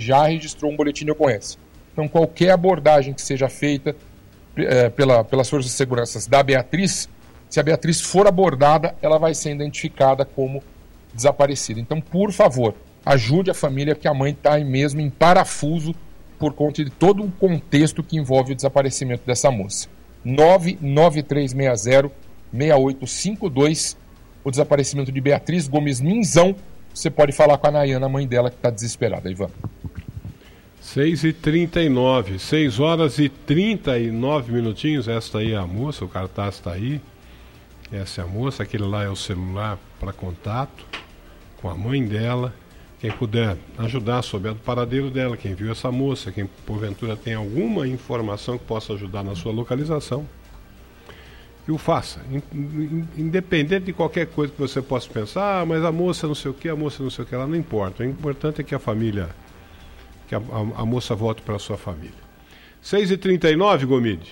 já registrou um boletim de ocorrência. Então, qualquer abordagem que seja feita pelas forças de segurança da Beatriz, se a Beatriz for abordada, ela vai ser identificada como desaparecida. Então, por favor, ajude a família, que a mãe está mesmo em parafuso por conta de todo o contexto que envolve o desaparecimento dessa moça. 99360-6852, o desaparecimento de Beatriz Gomes Minzão. Você pode falar com a Nayana, a mãe dela, que está desesperada, Ivan. 6h39, 6 horas e 39 minutinhos. Esta aí é a moça, o cartaz está aí. Essa é a moça, aquele lá é o celular para contato com a mãe dela. Quem puder ajudar, souber do paradeiro dela, quem viu essa moça, quem porventura tem alguma informação que possa ajudar na sua localização, que o faça. Independente de qualquer coisa que você possa pensar, mas a moça não sei o que, a moça não sei o que, ela não importa. O importante é que a família, que a moça volte para a sua família. 6h39, Gomide.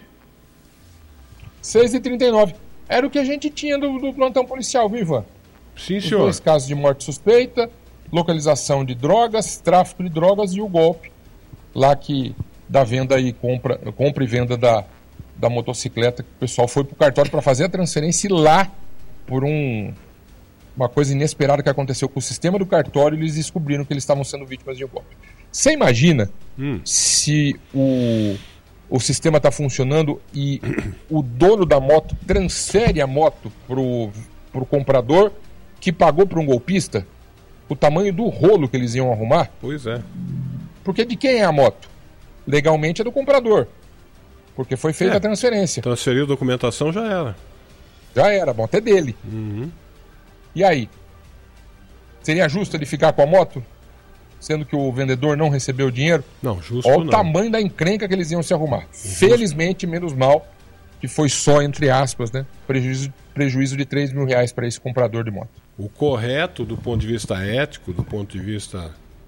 6h39. Era o que a gente tinha do plantão policial, viu, Ivan? Sim, senhor. 2 casos de morte suspeita, localização de drogas, tráfico de drogas e o golpe lá que da venda e compra e venda da motocicleta, que o pessoal foi pro cartório para fazer a transferência, e lá, por uma coisa inesperada que aconteceu com o sistema do cartório, eles descobriram que eles estavam sendo vítimas de um golpe. Você imagina se o sistema está funcionando e o dono da moto transfere a moto pro comprador, que pagou para um golpista, o tamanho do rolo que eles iam arrumar? Pois é. Porque de quem é a moto? Legalmente é do comprador, porque foi feita a transferência. Transferiu a documentação, já era. Já era, bom, até dele. E aí? Seria justo ele ficar com a moto, sendo que o vendedor não recebeu o dinheiro? Não, justo Olha não. o tamanho da encrenca que eles iam se arrumar. Felizmente, menos mal, que foi só, entre aspas, né, prejuízo de R$3 mil para esse comprador de moto. O correto, do ponto de vista ético, do ponto de vista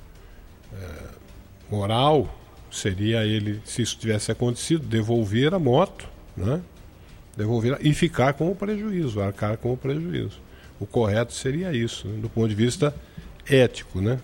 moral, seria ele, se isso tivesse acontecido, devolver a moto, né? Devolver e ficar com o prejuízo, arcar com o prejuízo. O correto seria isso, né? Do ponto de vista ético, né?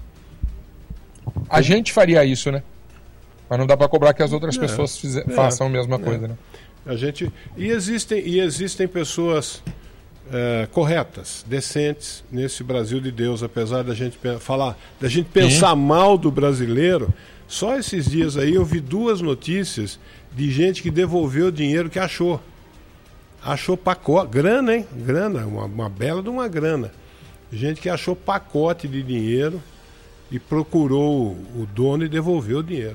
A gente faria isso, né? Mas não dá para cobrar que as outras pessoas façam a mesma coisa, né? E existem pessoas corretas, decentes nesse Brasil de Deus, apesar da gente pensar mal do brasileiro. Só esses dias aí eu vi 2 notícias de gente que devolveu o dinheiro que achou pacote, grana, hein? Grana, uma bela de uma grana. Gente que achou pacote de dinheiro e procurou o dono e devolveu o dinheiro.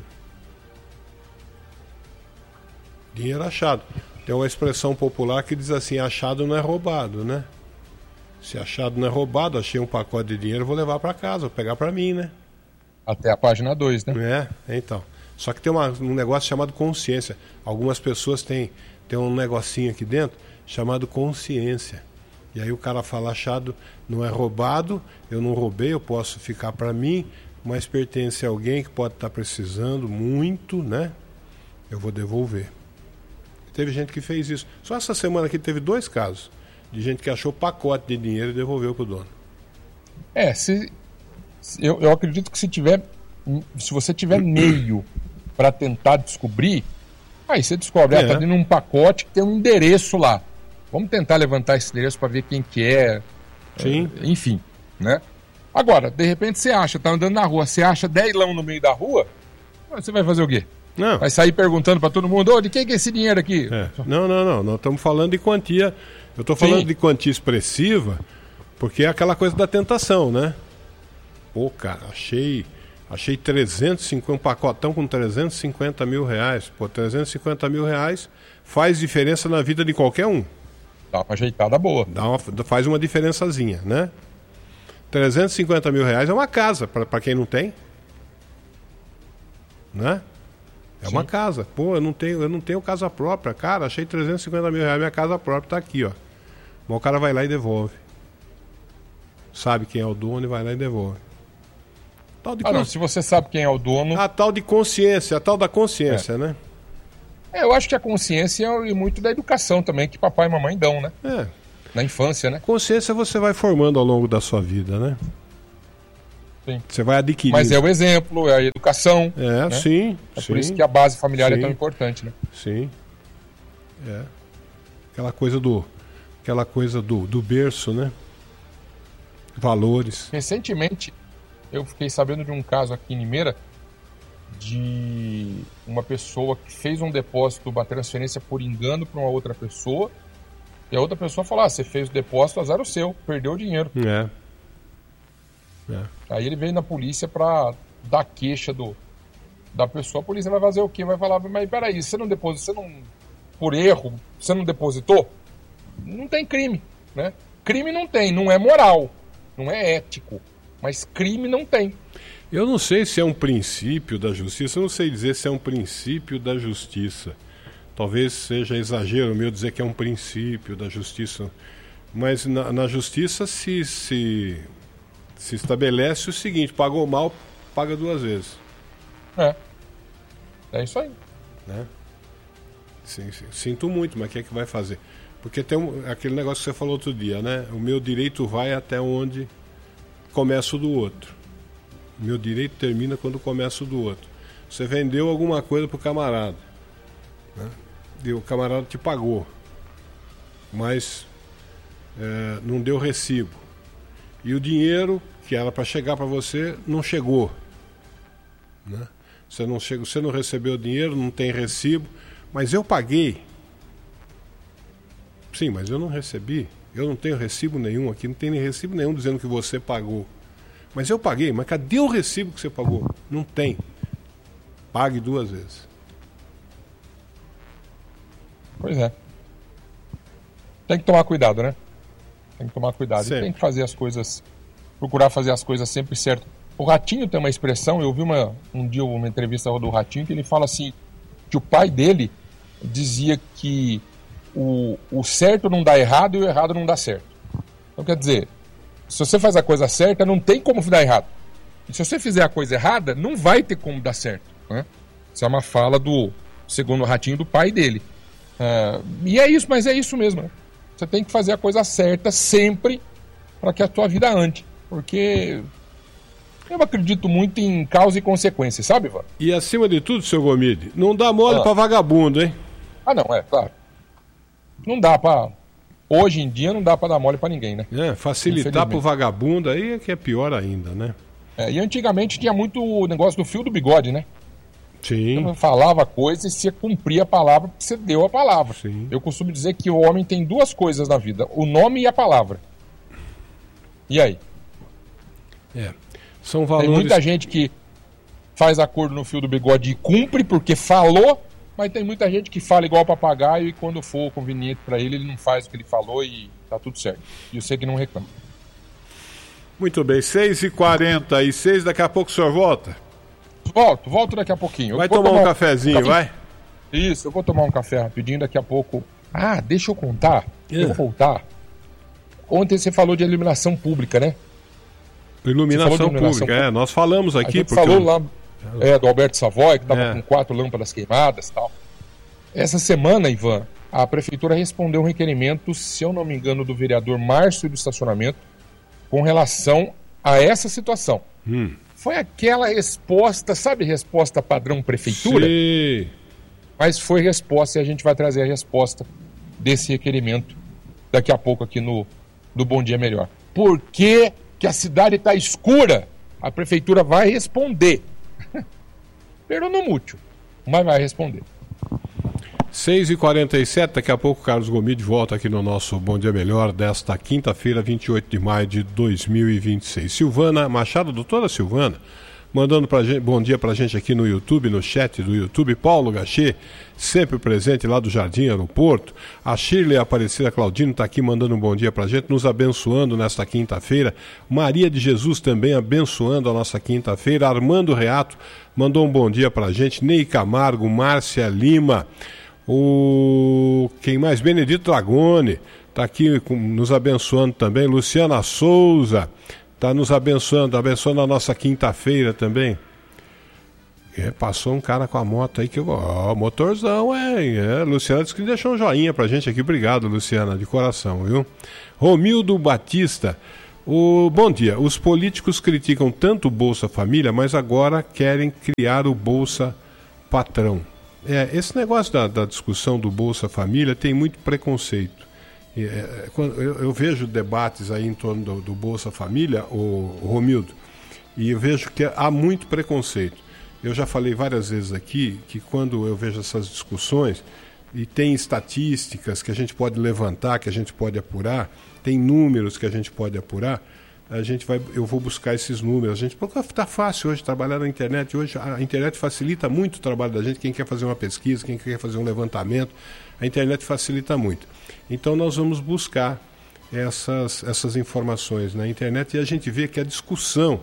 Dinheiro achado. Tem uma expressão popular que diz assim: achado não é roubado, né? Se achado não é roubado, achei um pacote de dinheiro, vou levar para casa, vou pegar para mim, né? Até a página 2, né? Então. Só que tem um negócio chamado consciência. Algumas pessoas têm um negocinho aqui dentro chamado consciência. E aí o cara fala: achado não é roubado, eu não roubei, eu posso ficar para mim, mas pertence a alguém que pode estar precisando muito, né? Eu vou devolver. Teve gente que fez isso. Só essa semana aqui teve 2 casos de gente que achou pacote de dinheiro e devolveu pro dono. Eu acredito que se você tiver meio para tentar descobrir, aí você descobre, tá dentro de um pacote que tem um endereço lá. Vamos tentar levantar esse endereço para ver quem que é. Sim. Enfim, né? Agora, de repente você tá andando na rua, você acha 10 no meio da rua, você vai fazer o quê? Não. Vai sair perguntando para todo mundo: de quem que é esse dinheiro aqui? Não. Nós estamos falando de quantia. Eu estou falando de quantia expressiva, porque é aquela coisa da tentação, né? Pô, cara, achei 350, um pacotão com R$350 mil. Pô, R$350 mil faz diferença na vida de qualquer um. Dá uma ajeitada boa. Faz uma diferençazinha, né? R$350 mil é uma casa, para quem não tem. Né? É uma casa. Pô, eu não tenho casa própria. Cara, achei R$350 mil, minha casa própria tá aqui, ó. Mas o cara vai lá e devolve. Sabe quem é o dono e vai lá e devolve. Não, se você sabe quem é o dono... A tal de consciência, a tal da consciência, né? Eu acho que a consciência é muito da educação também, que papai e mamãe dão, né? Na infância, né? Consciência você vai formando ao longo da sua vida, né? Sim. Você vai adquirir. Mas é o exemplo, é a educação. É, né? Sim. É por isso que a base familiar é tão importante, né? Sim. É. Aquela coisa do berço, né? Valores. Recentemente, eu fiquei sabendo de um caso aqui em Limeira de uma pessoa que fez um depósito, uma transferência por engano para uma outra pessoa, e a outra pessoa falou: você fez o depósito, azar o seu, perdeu o dinheiro. Aí ele veio na polícia para dar queixa da pessoa. A polícia vai fazer o quê? Vai falar: mas peraí, você não depositou, por erro, você não depositou? Não tem crime, né? Crime não tem, não é moral, não é ético, mas crime não tem. Eu não sei se é um princípio da justiça, eu não sei dizer se é um princípio da justiça. Talvez seja exagero meu dizer que é um princípio da justiça, mas na justiça se estabelece o seguinte: pagou mal, paga 2 vezes. É isso aí. Né? Sim, sinto muito, mas o que é que vai fazer? Porque tem aquele negócio que você falou outro dia, né? O meu direito vai até onde começa o do outro. O meu direito termina quando começa o do outro. Você vendeu alguma coisa pro camarada, né? E o camarada te pagou, mas não deu recibo. E o dinheiro que era para chegar para você não chegou, né? Você não recebeu o dinheiro, não tem recibo, mas eu paguei. Sim, mas eu não recebi. Eu não tenho recibo nenhum aqui, não tem nem recibo nenhum dizendo que você pagou. Mas eu paguei, mas cadê o recibo que você pagou? Não tem. Pague 2 vezes. Pois é. Tem que tomar cuidado, né? Tem que tomar cuidado. E tem que fazer as coisas, procurar fazer as coisas sempre certo. O Ratinho tem uma expressão, eu vi um dia uma entrevista do Ratinho, que ele fala assim, que o pai dele dizia que o certo não dá errado e o errado não dá certo. Então quer dizer, se você faz a coisa certa, não tem como dar errado. E se você fizer a coisa errada, não vai ter como dar certo, né? Isso é uma fala segundo o Ratinho, do pai dele. E é isso, mas é isso mesmo, né? Você tem que fazer a coisa certa sempre para que a tua vida ande. Porque eu acredito muito em causa e consequência, sabe, Ivan? E acima de tudo, seu Gomide, não dá mole para vagabundo, hein? Não, claro. Não dá para... Hoje em dia não dá para dar mole para ninguém, né? Facilitar pro vagabundo aí é que é pior ainda, né? E antigamente tinha muito o negócio do fio do bigode, né? Sim. Então, falava coisa e você cumpria a palavra porque você deu a palavra. Sim. Eu costumo dizer que o homem tem 2 coisas na vida: o nome e a palavra. E aí? São valores... Tem muita gente que faz acordo no fio do bigode e cumpre porque falou, mas tem muita gente que fala igual papagaio e quando for conveniente para ele não faz o que ele falou e tá tudo certo. E eu sei que não reclama. Muito bem, 6h46, daqui a pouco o senhor volta? Volto daqui a pouquinho. Vai tomar um cafezinho, vai? Isso, eu vou tomar um café rapidinho daqui a pouco. Deixa eu contar. Eu vou voltar. Ontem você falou de iluminação pública, né? Iluminação pública, nós falamos aqui. A gente falou lá do Alberto Savoy, que estava com 4 lâmpadas queimadas e tal. Essa semana, Ivan, a prefeitura respondeu um requerimento, se eu não me engano, do vereador Márcio do Estacionamento, com relação a essa situação. Foi aquela resposta, sabe, resposta padrão prefeitura? Sim. Mas foi resposta e a gente vai trazer a resposta desse requerimento daqui a pouco aqui no Bom Dia Melhor. Por que a cidade está escura? A prefeitura vai responder. Pero no mútil, mas vai responder. 6h47, daqui a pouco o Carlos Gomide volta aqui no nosso Bom Dia Melhor desta quinta-feira, 28 de maio de 2026. Silvana Machado, doutora Silvana, mandando bom dia pra gente aqui no YouTube, no chat do YouTube. Paulo Gachê, sempre presente lá do Jardim Aeroporto. A Shirley Aparecida Claudino está aqui mandando um bom dia pra gente, nos abençoando nesta quinta-feira. Maria de Jesus também abençoando a nossa quinta-feira. Armando Reato mandou um bom dia pra gente. Ney Camargo, Márcia Lima. Quem mais? Benedito Dragoni está aqui nos abençoando também. Luciana Souza está nos abençoando a nossa quinta-feira também. Passou um cara com a moto aí que motorzão, Luciana disse que deixou um joinha pra gente aqui. Obrigado, Luciana, de coração, viu? Romildo Batista, Bom dia. Os políticos criticam tanto o Bolsa Família, mas agora querem criar o Bolsa Patrão. Esse negócio da discussão do Bolsa Família tem muito preconceito. Eu vejo debates aí em torno do Bolsa Família, o Romildo, e eu vejo que há muito preconceito. Eu já falei várias vezes aqui que quando eu vejo essas discussões, e tem estatísticas que a gente pode levantar, que a gente pode apurar, tem números que a gente pode apurar, eu vou buscar esses números. Porque está fácil hoje trabalhar na internet. Hoje a internet facilita muito o trabalho da gente. Quem quer fazer uma pesquisa, quem quer fazer um levantamento, a internet facilita muito. Então nós vamos buscar essas informações na internet e a gente vê que a discussão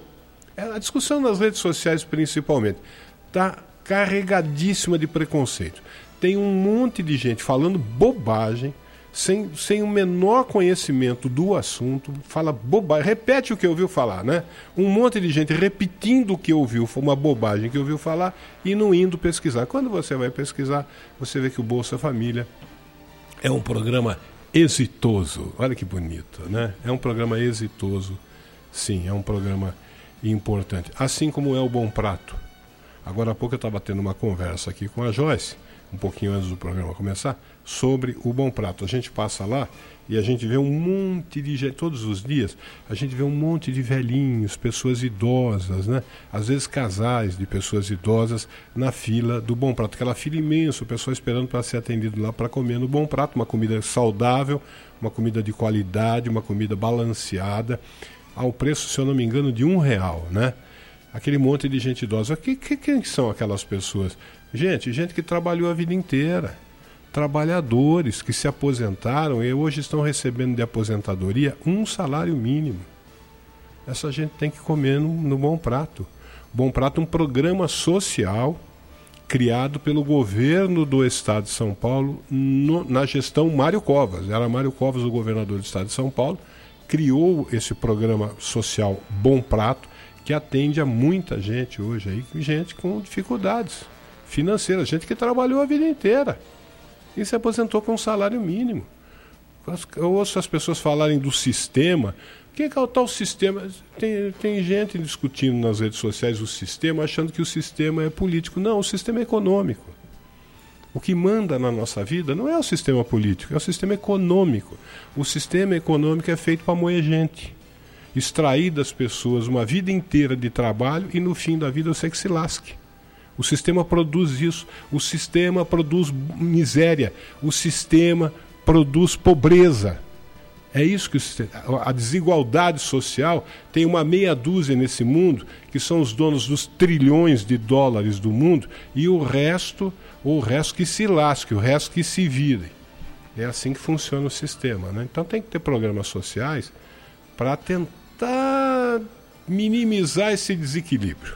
nas redes sociais principalmente, está carregadíssima de preconceito. Tem um monte de gente falando bobagem, sem o menor conhecimento do assunto, fala bobagem, repete o que ouviu falar, né? Um monte de gente repetindo o que ouviu, foi uma bobagem que ouviu falar e não indo pesquisar. Quando você vai pesquisar, você vê que o Bolsa Família é um programa exitoso. Olha que bonito, né? É um programa exitoso, sim, é um programa importante. Assim como é o Bom Prato. Agora há pouco eu estava tendo uma conversa aqui com a Joyce, um pouquinho antes do programa começar, sobre o Bom Prato. A gente passa lá e a gente vê um monte de gente, todos os dias, a gente vê um monte de velhinhos, pessoas idosas, né? Às vezes casais de pessoas idosas na fila do Bom Prato. Aquela fila imensa, o pessoal esperando para ser atendido lá para comer no Bom Prato, uma comida saudável, uma comida de qualidade, uma comida balanceada, ao preço, se eu não me engano, de R$1, né? Aquele monte de gente idosa. Quem são aquelas pessoas? Gente que trabalhou a vida inteira. Trabalhadores que se aposentaram e hoje estão recebendo de aposentadoria um salário mínimo. Essa gente tem que comer no Bom Prato. Bom Prato é um programa social criado pelo governo do estado de São Paulo na gestão Mário Covas. Era Mário Covas, o governador do estado de São Paulo, criou esse programa social Bom Prato, que atende a muita gente hoje aí, gente com dificuldades financeiras, gente que trabalhou a vida inteira e se aposentou com um salário mínimo. Eu ouço as pessoas falarem do sistema. O que é o tal sistema? Tem gente discutindo nas redes sociais o sistema, achando que o sistema é político. Não, o sistema é econômico. O que manda na nossa vida não é o sistema político, é o sistema econômico. O sistema econômico é feito para moer gente, extrair das pessoas uma vida inteira de trabalho e no fim da vida você que se lasque. O sistema produz isso, o sistema produz miséria, o sistema produz pobreza. É isso que a desigualdade social tem uma meia dúzia nesse mundo, que são os donos dos trilhões de dólares do mundo, e o resto que se lasque, o resto que se vire. É assim que funciona o sistema, né? Então tem que ter programas sociais para tentar minimizar esse desequilíbrio,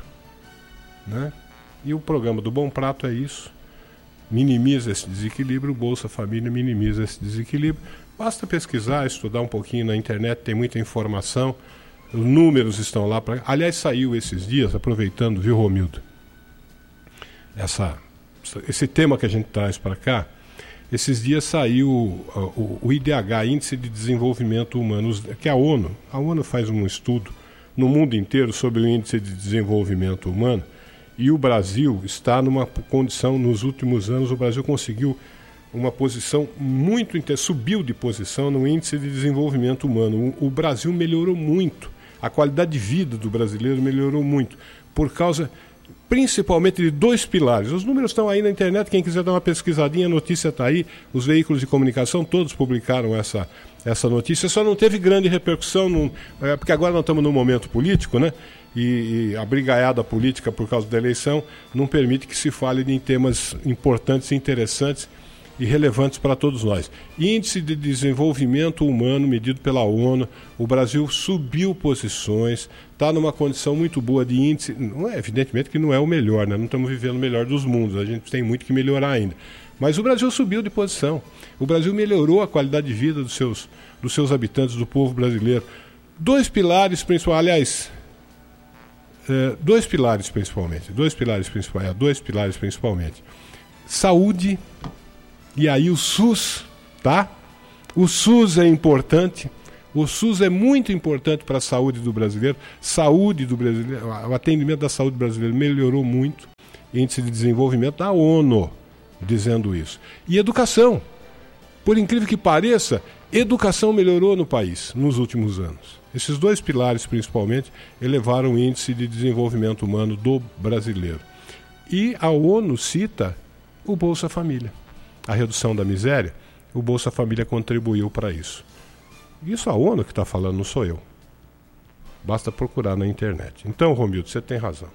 né? E o programa do Bom Prato é isso. Minimiza esse desequilíbrio, o Bolsa Família minimiza esse desequilíbrio. Basta pesquisar, estudar um pouquinho na internet, tem muita informação. Os números estão lá. Aliás, saiu esses dias, aproveitando, viu, Romildo? Esse tema que a gente traz para cá, esses dias saiu o IDH, Índice de Desenvolvimento Humano, que é a ONU. A ONU faz um estudo no mundo inteiro sobre o Índice de Desenvolvimento Humano. E o Brasil está numa condição, nos últimos anos, o Brasil conseguiu uma posição muito subiu de posição no Índice de Desenvolvimento Humano. O Brasil melhorou muito, a qualidade de vida do brasileiro melhorou muito, por causa principalmente de dois pilares. Os números estão aí na internet, quem quiser dar uma pesquisadinha, a notícia está aí, os veículos de comunicação todos publicaram essa notícia, só não teve grande repercussão, porque agora nós estamos num momento político, né? E a brigaiada política por causa da eleição não permite que se fale de temas importantes, interessantes e relevantes para todos nós. Índice de Desenvolvimento Humano medido pela ONU, o Brasil subiu posições, está numa condição muito boa de índice, evidentemente que não é o melhor, né? Não estamos vivendo o melhor dos mundos, a gente tem muito que melhorar ainda. Mas o Brasil subiu de posição, o Brasil melhorou a qualidade de vida dos seus habitantes, do povo brasileiro. Dois pilares principais, dois pilares principalmente. Saúde, e aí o SUS, tá? O SUS é importante, O SUS é muito importante para a saúde do brasileiro. O atendimento da saúde brasileira melhorou muito. Índice de desenvolvimento da ONU dizendo isso. E educação. Por incrível que pareça, educação melhorou no país nos últimos anos. Esses dois pilares, principalmente, elevaram o índice de desenvolvimento humano do brasileiro. E a ONU cita o Bolsa Família. A redução da miséria, o Bolsa Família contribuiu para isso. Isso a ONU que está falando, não sou eu. Basta procurar na internet. Então, Romildo, você tem razão.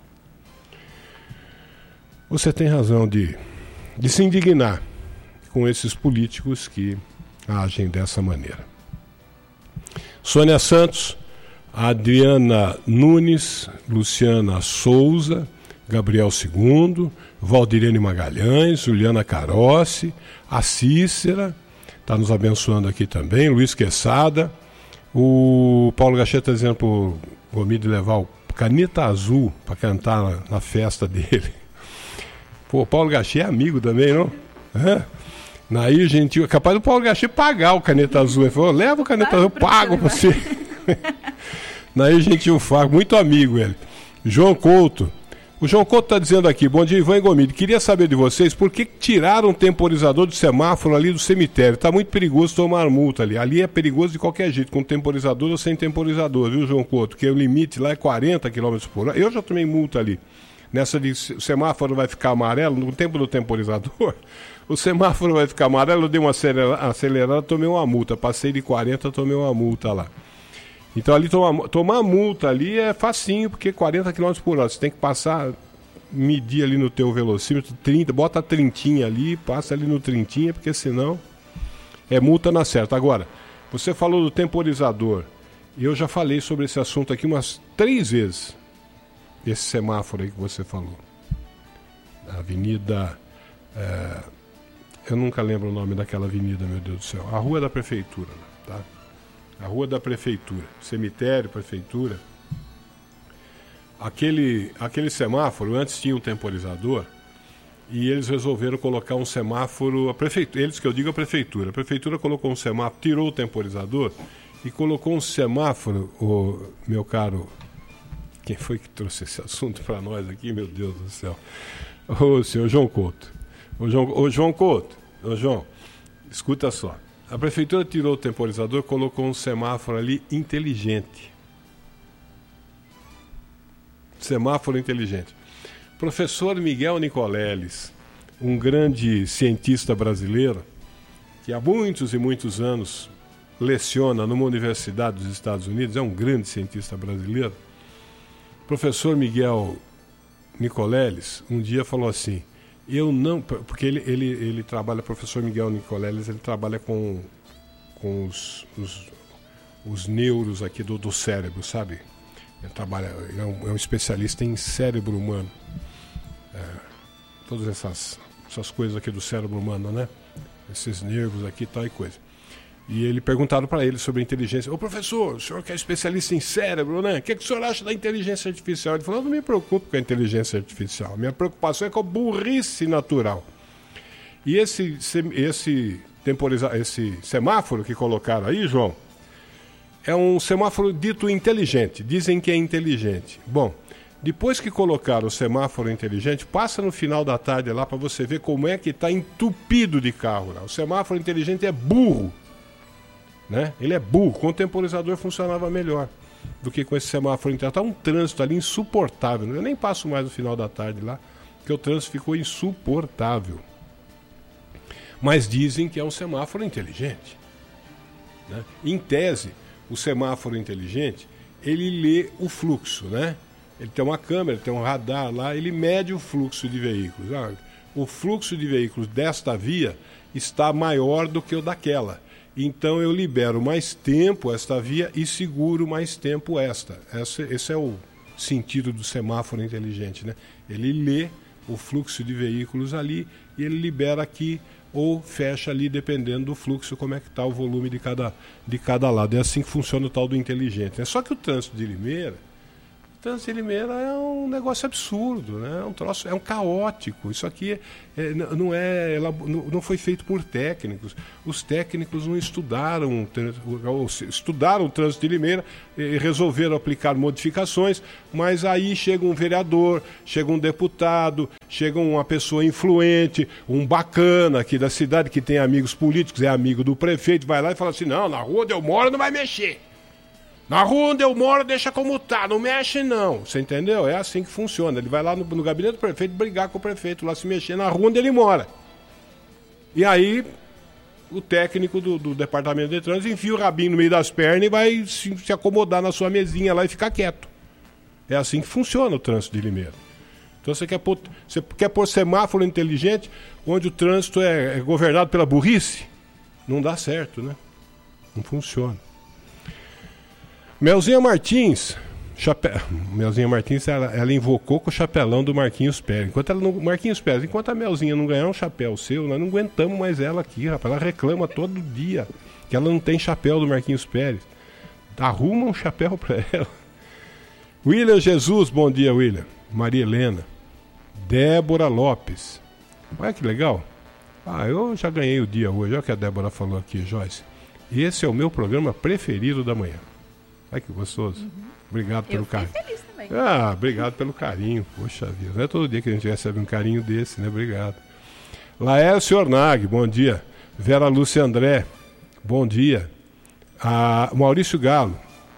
Você tem razão de se indignar com esses políticos que agem dessa maneira. Sônia Santos, Adriana Nunes, Luciana Souza, Gabriel II, Valdirene Magalhães, Juliana Carossi, a Cícera, está nos abençoando aqui também, Luiz Quesada, o Paulo Gacheta está dizendo para o Gomide levar o Caneta Azul para cantar na festa dele. Pô, o Paulo Gachê é amigo também, não? Nair Gentil, é capaz do Paulo Gachê pagar o Caneta Azul. Ele falou, leva o Caneta Azul, eu pago para você. Nair Gentil Fago, muito amigo ele. João Couto. O João Couto está dizendo aqui, bom dia, Ivan e Gomide. Queria saber de vocês por que tiraram o temporizador do semáforo ali do cemitério. Está muito perigoso tomar multa ali. Ali é perigoso de qualquer jeito, com temporizador ou sem temporizador, viu, João Couto? Que o limite lá é 40 km por hora. Eu já tomei multa ali. Nessa de o semáforo vai ficar amarelo, no tempo do temporizador, o semáforo vai ficar amarelo, eu dei uma acelerada, tomei uma multa. Passei de 40, tomei uma multa lá. Então ali tomar multa ali é facinho, porque 40 km por hora. Você tem que passar, medir ali no teu velocímetro, 30, bota a trintinha ali, passa ali no trintinha, porque senão é multa na certa. Agora, você falou do temporizador. Eu já falei sobre esse assunto aqui umas 3 vezes. Esse semáforo aí que você falou. A avenida... eu nunca lembro o nome daquela avenida, meu Deus do céu. A Rua da Prefeitura, tá? A Rua da Prefeitura. Cemitério, Prefeitura. Aquele semáforo, antes tinha um temporizador, e eles resolveram colocar um semáforo... Eles que eu digo a Prefeitura. A Prefeitura colocou um semáforo, tirou o temporizador e colocou um semáforo, meu caro... Quem foi que trouxe esse assunto para nós aqui, meu Deus do céu? O senhor João Couto. João Couto, João, escuta só. A prefeitura tirou o temporizador, colocou um semáforo ali inteligente. Semáforo inteligente. Professor Miguel Nicoleles, um grande cientista brasileiro, que há muitos e muitos anos leciona numa universidade dos Estados Unidos, é um grande cientista brasileiro. Professor Miguel Nicoleles um dia falou assim, eu não... Porque ele trabalha, professor Miguel Nicoleles, ele trabalha com os neuros aqui do cérebro, sabe? Ele é um especialista em cérebro humano. Todas essas coisas aqui do cérebro humano, né? Esses nervos aqui, tal e coisa. E ele perguntaram para ele sobre inteligência. Ô professor, o senhor que é especialista em cérebro, né? O que o senhor acha da inteligência artificial? Ele falou, eu não me preocupo com a inteligência artificial. Minha preocupação é com a burrice natural. E esse semáforo que colocaram aí, João, é um semáforo dito inteligente. Dizem que é inteligente. Bom, depois que colocaram o semáforo inteligente, passa no final da tarde lá para você ver como é que está entupido de carro lá. O semáforo inteligente é burro. Né? Ele é burro, com o temporizador funcionava melhor do que com esse semáforo interno. Está um trânsito ali insuportável. Eu nem passo mais no final da tarde lá, porque o trânsito ficou insuportável. Mas dizem que é um semáforo inteligente. Né? Em tese, o semáforo inteligente, ele lê o fluxo, né? Ele tem uma câmera, ele tem um radar lá, ele mede o fluxo de veículos. O fluxo de veículos desta via está maior do que o daquela. Então eu libero mais tempo esta via e seguro mais tempo esta. Esse é o sentido do semáforo inteligente, né? Ele lê o fluxo de veículos ali e ele libera aqui ou fecha ali, dependendo do fluxo, como é que está o volume de cada lado. É assim que funciona o tal do inteligente. Né? Só que o trânsito de Limeira Trânsito de Limeira é um negócio absurdo, né? É um caótico. Isso aqui não foi feito por técnicos. Os técnicos não estudaram o trânsito de Limeira e resolveram aplicar modificações, mas aí chega um vereador, chega um deputado, chega uma pessoa influente, um bacana aqui da cidade que tem amigos políticos, é amigo do prefeito, vai lá e fala assim, não, na rua onde eu moro não vai mexer. Na rua onde eu moro, deixa como tá, não mexe não. Você entendeu? É assim que funciona. Ele vai lá no gabinete do prefeito brigar com o prefeito, lá se mexer na rua onde ele mora. E aí, o técnico do departamento de trânsito enfia o rabinho no meio das pernas e vai se acomodar na sua mesinha lá e ficar quieto. É assim que funciona o trânsito de Limeira. Então você quer pôr semáforo inteligente onde o trânsito é governado pela burrice? Não dá certo, né? Não funciona. Melzinha Martins, ela invocou com o chapelão do Marquinhos Pérez. Enquanto a Melzinha não ganhar um chapéu seu, nós não aguentamos mais ela aqui, rapaz. Ela reclama todo dia que ela não tem chapéu do Marquinhos Pérez. Arruma um chapéu pra ela. William Jesus, bom dia, William. Maria Helena. Débora Lopes. Olha que legal. Eu já ganhei o dia hoje. Olha o que a Débora falou aqui, Joyce. Esse é o meu programa preferido da manhã. Ai, que gostoso. Obrigado pelo carinho. Eu fiquei feliz também. Obrigado pelo carinho. Poxa vida, não é todo dia que a gente recebe um carinho desse, né? Obrigado. Laércio Ornag, bom dia. Vera Lúcia André, bom dia. Maurício Galo.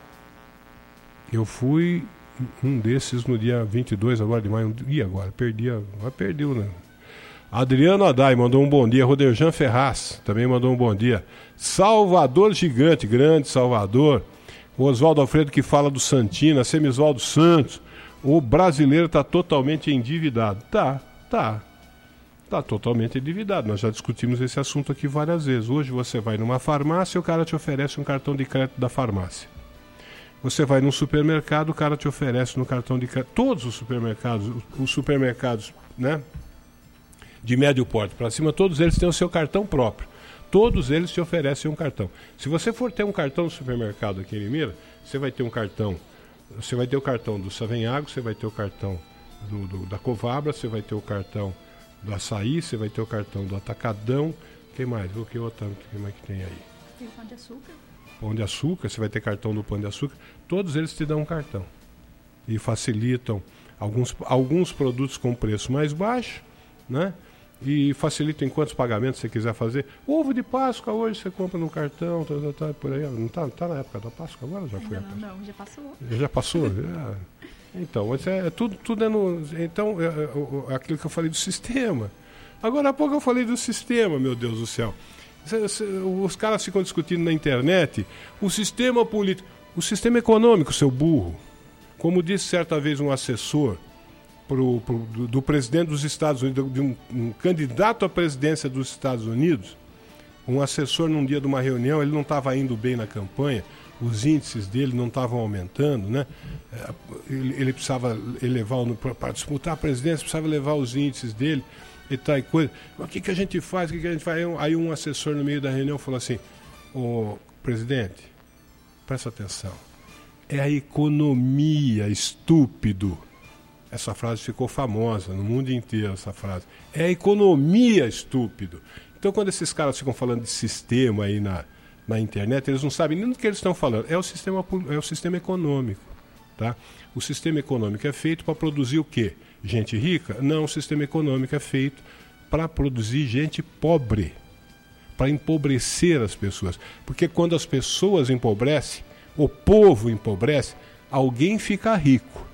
Eu fui um desses no dia 22 agora de maio. E agora? Perdeu, né? Adriano Adai mandou um bom dia. Roderjan Ferraz também mandou um bom dia. Salvador Gigante, grande Salvador. O Oswaldo Alfredo que fala do Santina, Semisvaldo Santos. O brasileiro está totalmente endividado. Tá totalmente endividado. Nós já discutimos esse assunto aqui várias vezes. Hoje você vai numa farmácia e o cara te oferece um cartão de crédito da farmácia. Você vai num supermercado, o cara te oferece no cartão de crédito. Todos os supermercados, né, de médio porte para cima, todos eles têm o seu cartão próprio. Todos eles te oferecem um cartão. Se você for ter um cartão no supermercado aqui em Limeira, você vai ter um cartão. Você vai ter o cartão do Savenhago, você vai ter o cartão da Covabra, você vai ter o cartão do Açaí, você vai ter o cartão do Atacadão. Quem mais? Que mais que tem aí? Tem Pão de Açúcar. Pão de Açúcar, você vai ter cartão do Pão de Açúcar. Todos eles te dão um cartão. E facilitam alguns produtos com preço mais baixo, né? E facilita em quantos pagamentos você quiser fazer. Ovo de Páscoa hoje você compra no cartão, por aí. Não tá na época da Páscoa agora? Já foi a Páscoa? Não, já passou. Já passou? Então, mas tudo é no... Então, aquilo que eu falei do sistema. Agora há pouco eu falei do sistema, meu Deus do céu. Os caras ficam discutindo na internet o sistema político, o sistema econômico, seu burro. Como disse certa vez um assessor do presidente dos Estados Unidos, de um candidato à presidência dos Estados Unidos, um assessor num dia de uma reunião, ele não estava indo bem na campanha, os índices dele não estavam aumentando, né? Ele precisava elevar, para disputar a presidência, precisava elevar os índices dele e tal e coisa. O que a gente faz? Aí um assessor no meio da reunião falou assim: ô presidente, presta atenção, é a economia, estúpido. Essa frase ficou famosa no mundo inteiro, essa frase. É a economia, estúpido. Então, quando esses caras ficam falando de sistema aí na internet, eles não sabem nem do que eles estão falando. É o sistema econômico. Tá? O sistema econômico é feito para produzir o quê? Gente rica? Não, o sistema econômico é feito para produzir gente pobre. Para empobrecer as pessoas. Porque quando as pessoas empobrecem, o povo empobrece, alguém fica rico.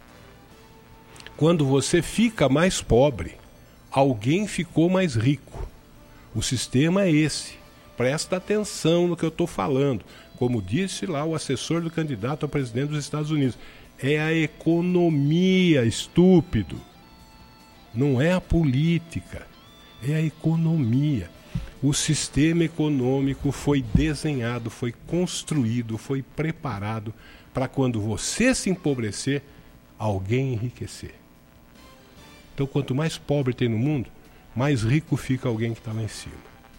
Quando você fica mais pobre, alguém ficou mais rico. O sistema é esse. Presta atenção no que eu estou falando. Como disse lá o assessor do candidato a presidente dos Estados Unidos. É a economia, estúpido. Não é a política. É a economia. O sistema econômico foi desenhado, foi construído, foi preparado para quando você se empobrecer, alguém enriquecer. Então, quanto mais pobre tem no mundo, mais rico fica alguém que está lá em cima.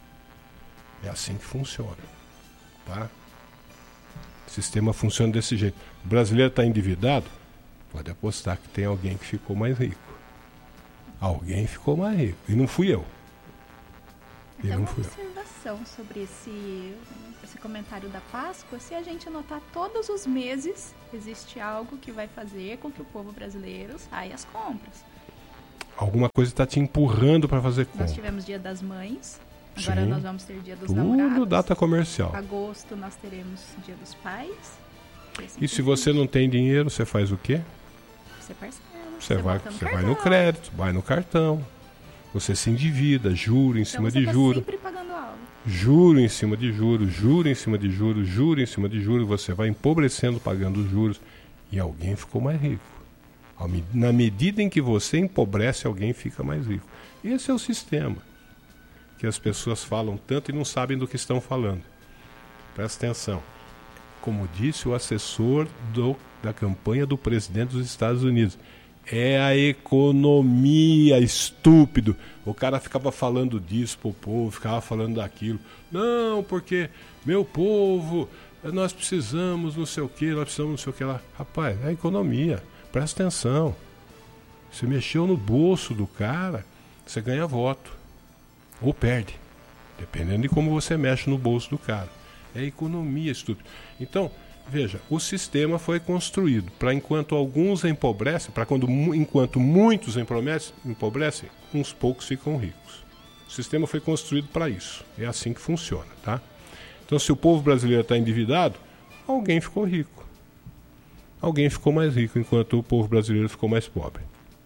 É assim que funciona. Tá? O sistema funciona desse jeito. O brasileiro está endividado? Pode apostar que tem alguém que ficou mais rico. Alguém ficou mais rico. E não fui eu. Então, uma observação sobre esse comentário da Páscoa: se a gente notar, todos os meses existe algo que vai fazer com que o povo brasileiro saia às compras. Alguma coisa está te empurrando para fazer compra. Nós tivemos Dia das Mães, agora nós vamos ter Dia dos Tudo Namorados. Data comercial. Agosto nós teremos Dia dos Pais. E se você não tem dinheiro, você faz o quê? Você parcela. Você vai no crédito, vai no cartão. Você se endivida, juro em cima de juro. Sempre pagando algo. Juro em cima de juros, juro em cima de juros, juro em cima de juros. Você vai empobrecendo pagando os juros. E alguém ficou mais rico. Na medida em que você empobrece, alguém fica mais rico. Esse é o sistema que as pessoas falam tanto e não sabem do que estão falando. Presta atenção. Como disse o assessor da campanha do presidente dos Estados Unidos, é a economia, estúpido. O cara ficava falando disso pro povo, ficava falando daquilo. Não, porque meu povo, nós precisamos não sei o que, nós precisamos não sei o que lá. Rapaz, é a economia, presta atenção. Você mexeu no bolso do cara, você ganha voto. Ou perde, dependendo de como você mexe no bolso do cara. É economia, estúpido. Então, veja, o sistema foi construído para enquanto alguns empobrecem, enquanto muitos empobrecem, uns poucos ficam ricos. O sistema foi construído para isso. É assim que funciona, tá? Então, se o povo brasileiro está endividado, alguém ficou rico. Alguém ficou mais rico, enquanto o povo brasileiro ficou mais pobre.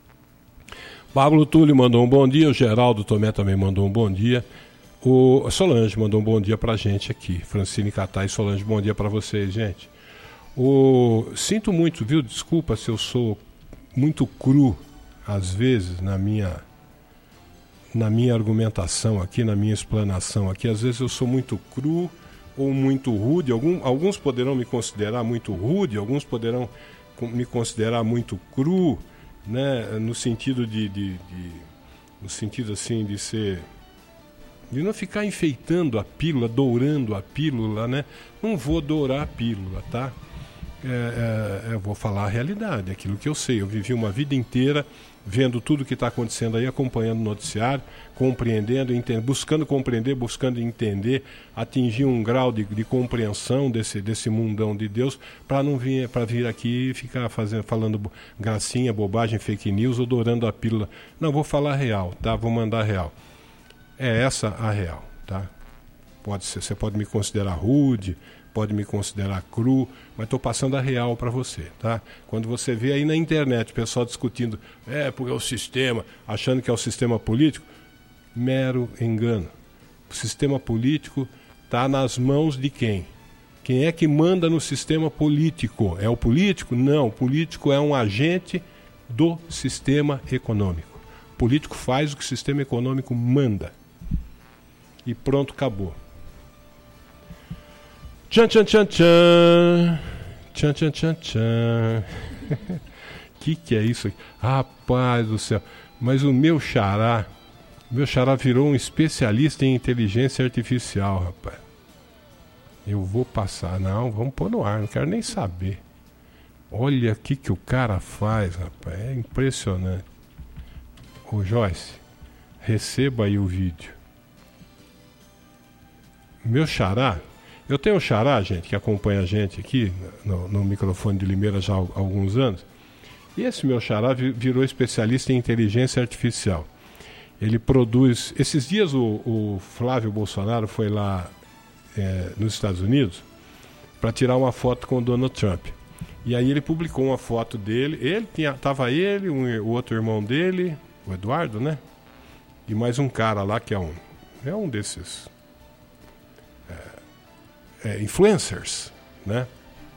Pablo Túlio mandou um bom dia, o Geraldo Tomé também mandou um bom dia. O Solange mandou um bom dia pra gente aqui. Francine Catá e Solange, bom dia pra vocês, gente. Sinto muito, viu? Desculpa se eu sou muito cru, às vezes, na minha argumentação aqui, na minha explanação aqui. Às vezes eu sou muito cru ou muito rude. Alguns poderão me considerar muito rude, alguns poderão me considerar muito cru, né? No sentido no sentido assim de ser... de não ficar enfeitando a pílula, dourando a pílula, né? Não vou dourar a pílula, tá? Eu vou falar a realidade, aquilo que eu sei. Eu vivi uma vida inteira vendo tudo o que está acontecendo aí, acompanhando o noticiário, compreendendo, buscando compreender, buscando entender, atingir um grau de compreensão desse mundão de Deus, para não vir aqui e ficar falando gracinha, bobagem, fake news ou dourando a pílula. Não, vou falar a real, tá? Vou mandar a real. É essa a real, tá? Você pode me considerar rude, pode me considerar cru, mas estou passando a real para você, tá? Quando você vê aí na internet o pessoal discutindo, porque é o sistema, achando que é o sistema político, mero engano. O sistema político está nas mãos de quem? Quem é que manda no sistema político? É o político? Não, o político é um agente do sistema econômico. O político faz o que o sistema econômico manda. E pronto, acabou. Tchan, tchan, tchan, tchan. Tchan, tchan, tchan, tchan. Que é isso aqui? Rapaz do céu. Mas o meu xará virou um especialista em inteligência artificial, rapaz. Eu vou passar. Não, vamos pôr no ar, não quero nem saber. Olha o que o cara faz, rapaz. É impressionante. Ô Joyce, receba aí o vídeo. Meu xará, eu tenho um xará, gente, que acompanha a gente aqui no microfone de Limeira já há alguns anos. E esse meu xará virou especialista em inteligência artificial. Ele produz... Esses dias o Flávio Bolsonaro foi lá nos Estados Unidos para tirar uma foto com o Donald Trump. E aí ele publicou uma foto dele. Tava ele, o outro irmão dele, o Eduardo, né? E mais um cara lá que é um desses influencers, né?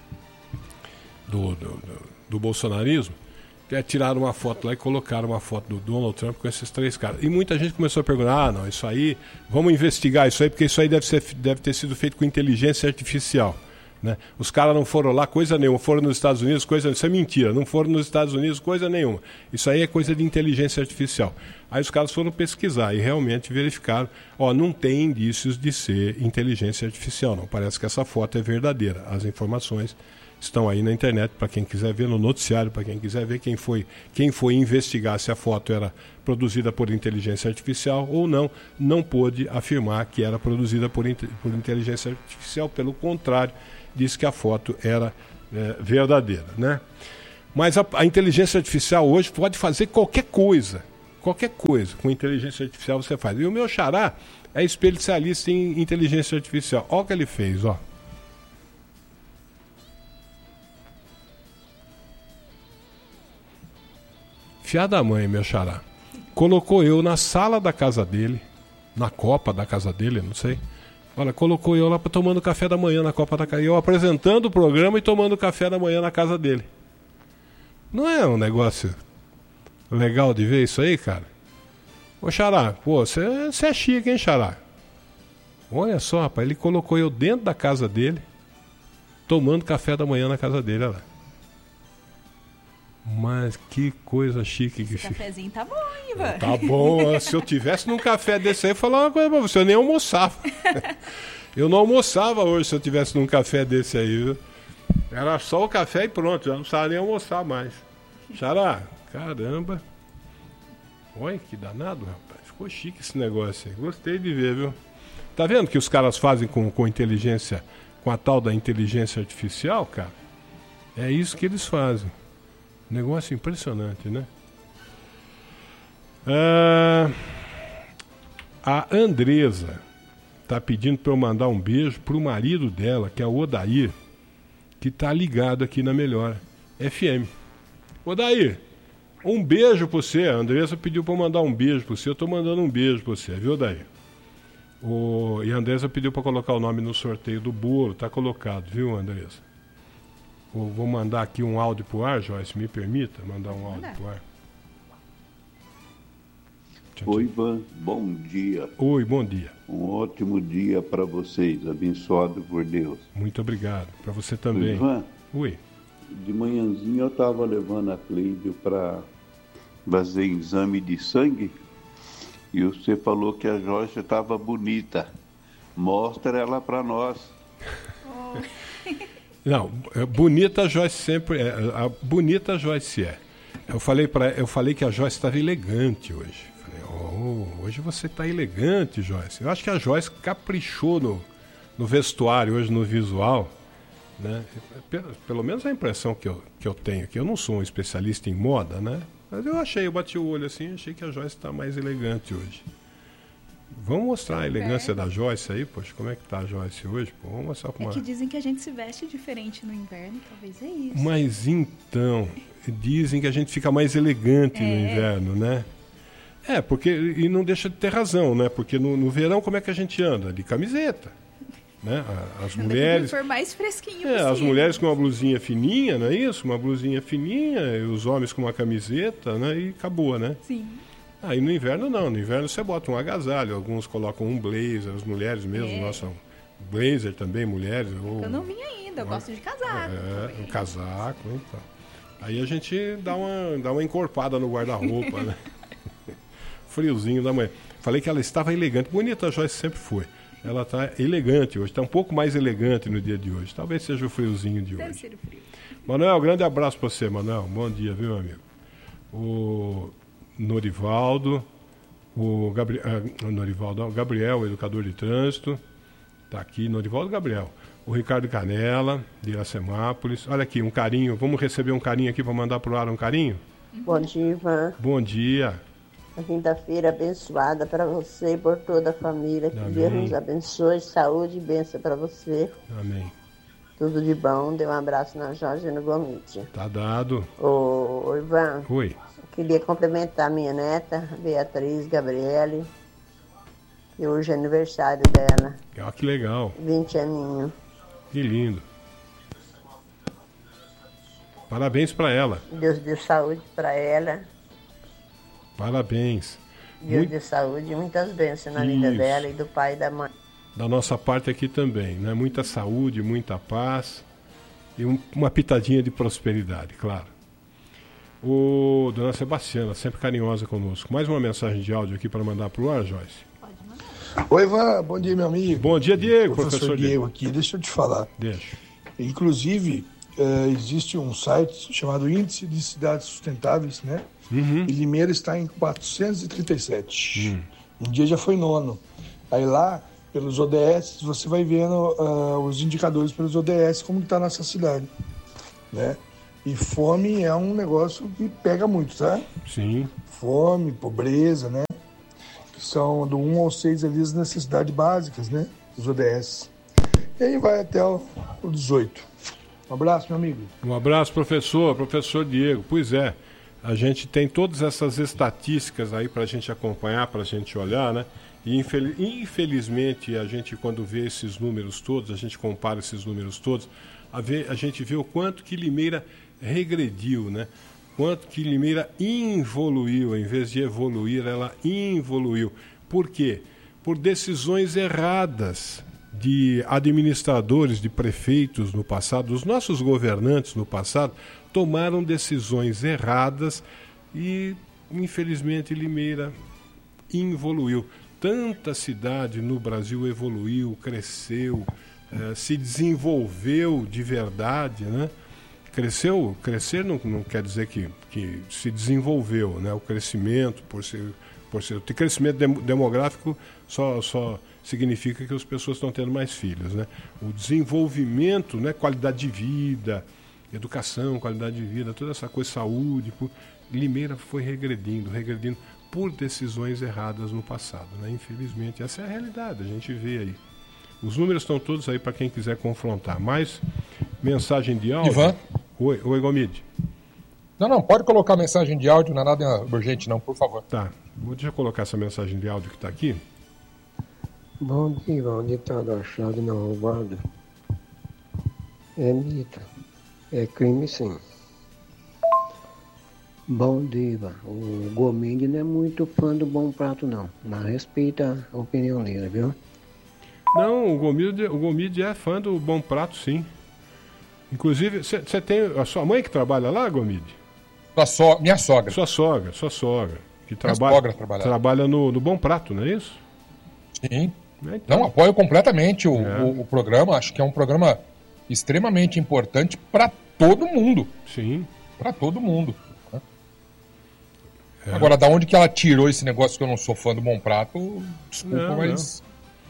Do bolsonarismo. Tiraram uma foto lá e colocaram uma foto do Donald Trump com esses três caras. E muita gente começou a perguntar, não, isso aí, vamos investigar isso aí, porque isso aí deve ter sido feito com inteligência artificial. Né? Os caras não foram lá coisa nenhuma, foram nos Estados Unidos, isso é mentira, não foram nos Estados Unidos coisa nenhuma. Isso aí é coisa de inteligência artificial. Aí os caras foram pesquisar e realmente verificaram, não tem indícios de ser inteligência artificial, não. Parece que essa foto é verdadeira, as informações estão aí na internet para quem quiser ver, no noticiário, para quem quiser ver quem foi investigar se a foto era produzida por inteligência artificial ou não pôde afirmar que era produzida por inteligência artificial, pelo contrário, disse que a foto era verdadeira, né? Mas a inteligência artificial hoje pode fazer qualquer coisa com inteligência artificial você faz. E o meu xará é especialista em inteligência artificial. Olha o que ele fez, ó. Fiada da mãe, meu xará. Colocou eu na sala da casa dele, na copa da casa dele, não sei. Olha, colocou eu lá tomando café da manhã na copa da casa. Eu apresentando o programa e tomando café da manhã na casa dele. Não é um negócio legal de ver isso aí, cara? Ô xará, pô, você é chique, hein, xará? Olha só, rapaz, ele colocou eu dentro da casa dele, tomando café da manhã na casa dele, olha lá. Mas que coisa chique que fica. Esse cafezinho tá bom, Ivan. Tá bom, se eu tivesse num café desse aí, eu ia falar uma coisa pra você, eu nem almoçava. Eu não almoçava hoje se eu tivesse num café desse aí, viu? Era só o café e pronto, já não precisava nem almoçar mais. Xará, caramba. Olha que danado, rapaz. Ficou chique esse negócio aí. Gostei de ver, viu? Tá vendo que os caras fazem com inteligência, com a tal da inteligência artificial, cara? É isso que eles fazem. Negócio impressionante, né? A Andresa tá pedindo para eu mandar um beijo pro marido dela, que é o Odair, que tá ligado aqui na Melhor FM. Odair, um beijo pra você. A Andresa pediu para eu mandar um beijo pra você. Eu tô mandando um beijo pra você, viu, Odair? E a Andresa pediu para colocar o nome no sorteio do bolo. Tá colocado, viu, Andresa? Vou mandar aqui um áudio pro ar, Joyce, me permita mandar um áudio pro ar. Oi, Ivan, bom dia. Oi, bom dia. Um ótimo dia para vocês, abençoado por Deus. Muito obrigado, para você também. Ivan, oi. De manhãzinha eu estava levando a Cleide para fazer exame de sangue e você falou que a Joyce estava bonita. Mostra ela para nós. Oh. Não, bonita a Joyce sempre é. Bonita a Joyce é. Eu falei que a Joyce estava elegante hoje. Falei, hoje você está elegante, Joyce. Eu acho que a Joyce caprichou no vestuário hoje, no visual, né? Pelo menos a impressão que eu tenho, que eu não sou um especialista em moda, né? Mas eu bati o olho assim, achei que a Joyce está mais elegante hoje. Vamos mostrar a elegância da Joyce aí, poxa, como é que tá a Joyce hoje? Pô, vamos mostrar como que dizem que a gente se veste diferente no inverno, talvez é isso. Mas então, dizem que a gente fica mais elegante no inverno, né? Porque, e não deixa de ter razão, né? Porque no verão como é que a gente anda? De camiseta, né? As mulheres... For mais fresquinho possível. As mulheres com uma blusinha fininha, não é isso? Uma blusinha fininha, e os homens com uma camiseta, né? E acabou, né? Sim. Aí no inverno não, no inverno você bota um agasalho, alguns colocam um blazer, as mulheres mesmo, nossa, blazer também, mulheres. Eu não vim ainda, eu gosto de casaco. Um casaco, então. Aí a gente dá uma encorpada no guarda-roupa, né? Friozinho da manhã. Falei que ela estava elegante, bonita a Joyce sempre foi. Ela está elegante hoje, está um pouco mais elegante no dia de hoje. Talvez seja o friozinho de hoje. Deve ser o frio. Manuel, grande abraço para você, Manuel. Bom dia, viu, meu amigo? O Norivaldo, o Gabriel, educador de trânsito, está aqui, Norivaldo Gabriel. O Ricardo Canela, de Iracemápolis. Olha aqui, um carinho, vamos receber um carinho aqui para mandar para o ar um carinho? Bom dia, Ivan. Bom dia. Uma quinta-feira abençoada para você e por toda a família. Que Deus nos abençoe, saúde e bênção para você. Amém. Tudo de bom. Dê um abraço na Jorge e no Gomite. Tá dado. Ô, Ivan. Oi. Queria cumprimentar minha neta, Beatriz Gabriele, que hoje é aniversário dela. Que legal. 20 aninhos. Que lindo. Parabéns para ela. Deus dê saúde para ela. Parabéns. Deus dê saúde e muitas bênçãos na vida dela e do pai e da mãe. Da nossa parte aqui também, né? Muita saúde, muita paz e uma pitadinha de prosperidade, claro. O Dona Sebastiana, sempre carinhosa conosco. Mais uma mensagem de áudio aqui para mandar para o ar, Joyce. Pode mandar. Oi, Ivan. Bom dia, meu amigo. Bom dia, Diego. Professor Diego aqui. Deixa eu te falar. Deixa. Inclusive, existe um site chamado Índice de Cidades Sustentáveis, né? E Limeira está em 437. Um dia já foi 9º. Aí lá, pelos ODS, você vai vendo os indicadores pelos ODS, como está a nossa cidade, né? E fome é um negócio que pega muito, tá? Sim. Fome, pobreza, né? Que são do 1 ao 6 ali as necessidades básicas, né? Os ODS. E aí vai até o 18. Um abraço, meu amigo. Um abraço, professor Diego. Pois é, a gente tem todas essas estatísticas aí para a gente acompanhar, para a gente olhar, né? E infelizmente a gente, quando vê esses números todos, a gente compara esses números todos, a gente vê o quanto que Limeira regrediu, né? Quanto que Limeira involuiu, em vez de evoluir, ela involuiu. Por quê? Por decisões erradas de administradores, de prefeitos no passado, os nossos governantes no passado, tomaram decisões erradas e, infelizmente, Limeira involuiu. Tanta cidade no Brasil evoluiu, cresceu, se desenvolveu de verdade, né? Crescer não quer dizer que se desenvolveu, né? O crescimento, por ser ter crescimento demográfico só significa que as pessoas estão tendo mais filhos, né? O desenvolvimento, né? Qualidade de vida, educação, qualidade de vida, toda essa coisa, saúde, Limeira foi regredindo por decisões erradas no passado, né? Infelizmente, essa é a realidade, a gente vê aí. Os números estão todos aí para quem quiser confrontar. Mais mensagem de áudio. Ivan? Oi, Gomide. Não, pode colocar mensagem de áudio, não é nada urgente não, por favor. Tá, deixa eu colocar essa mensagem de áudio que está aqui. Bom dia, onde está da chave não roubada? É mito. É crime sim. Bom dia, o Gomide não é muito fã do Bom Prato não, mas respeita a opinião dele, viu? Não, o Gomide é fã do Bom Prato, sim. Inclusive, você tem a sua mãe que trabalha lá, Gomide? Minha sogra. Sua sogra. Que trabalha no Bom Prato, não é isso? Sim. Então. Não, apoio completamente o programa. Acho que é um programa extremamente importante para todo mundo. Sim. Para todo mundo. Agora, da onde que ela tirou esse negócio que eu não sou fã do Bom Prato? Desculpa, mas...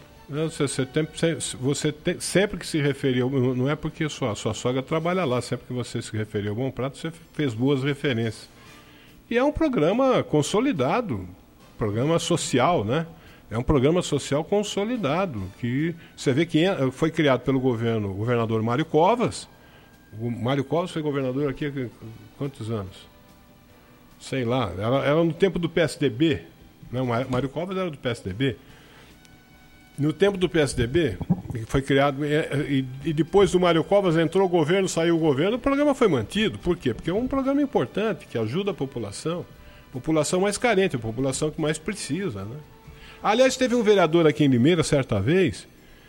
Você sempre que se referiu, não é porque sua sogra trabalha lá, sempre que você se referiu ao Bom Prato, você fez boas referências. E é um programa consolidado, programa social, né? É um programa social consolidado, que você vê que foi criado pelo governador Mário Covas. O Mário Covas foi governador aqui há quantos anos? Sei lá, era no tempo do PSDB, né? O Mário Covas era do PSDB. No tempo do PSDB, foi criado, e depois do Mário Covas entrou o governo, saiu o governo, o programa foi mantido. Por quê? Porque é um programa importante, que ajuda a população mais carente, a população que mais precisa, né? Aliás, teve um vereador aqui em Limeira, certa vez,